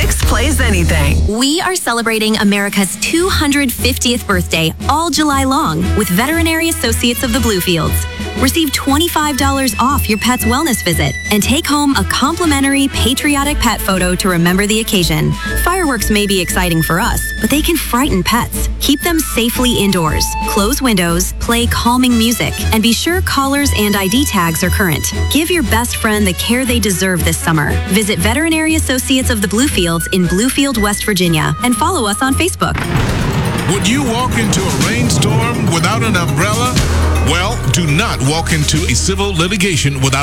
Mix plays anything. We are celebrating America's 250th birthday all July long with Veterinary Associates of the Bluefields. Receive $25 off your pet's wellness visit and take home a complimentary patriotic pet photo to remember the occasion. Fireworks may be exciting for us, but they can frighten pets. Keep them safely indoors. Close windows, play calming music, and be sure collars and ID tags are current. Give your best friend the care they deserve this summer. Visit Veterinary Associates of the Bluefields in Bluefield, West Virginia, and follow us on Facebook. Would you walk into a rainstorm without an umbrella? Well, do not walk into a civil litigation without